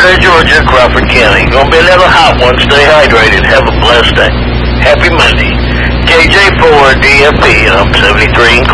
Smyrna, Georgia, Crawford County. Gonna be another hot one. Stay hydrated. Have a blessed day. Happy Monday. KJ4 DFP. I'm 73.